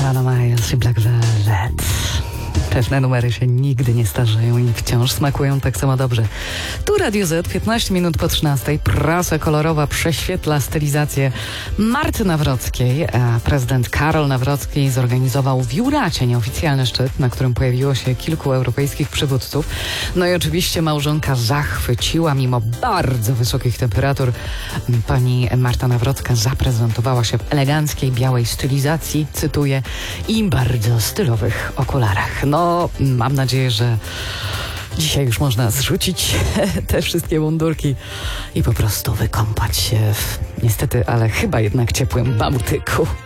Alana Miles i Black Velvet. Pewne numery się nigdy nie starzeją i wciąż smakują tak samo dobrze. Tu Radio Z, 15 minut po 13. Prasa kolorowa prześwietla stylizację Marty Nawrockiej. A prezydent Karol Nawrocki zorganizował w Juracie nieoficjalny szczyt, na którym pojawiło się kilku europejskich przywódców. No i oczywiście małżonka zachwyciła mimo bardzo wysokich temperatur. Pani Marta Nawrocka zaprezentowała się w eleganckiej białej stylizacji, cytuję, i bardzo stylowych okularach. No, mam nadzieję, że dzisiaj już można zrzucić te wszystkie mundurki i po prostu wykąpać się w, niestety, ale chyba jednak ciepłym Bałtyku.